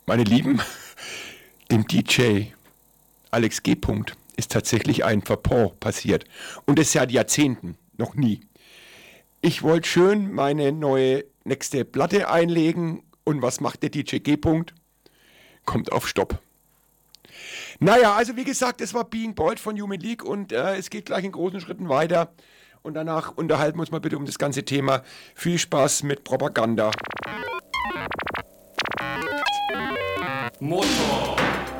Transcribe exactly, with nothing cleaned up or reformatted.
Meine Lieben, dem D J Alex G. ist tatsächlich ein Verpont passiert. Und das seit Jahrzehnten, noch nie. Ich wollte schön meine neue nächste Platte einlegen. Und was macht der D J G. Kommt auf Stopp. Naja, also wie gesagt, es war Being Bold von Human League und äh, es geht gleich in großen Schritten weiter. Und danach unterhalten wir uns mal bitte um das ganze Thema. Viel Spaß mit Propaganda. Motor.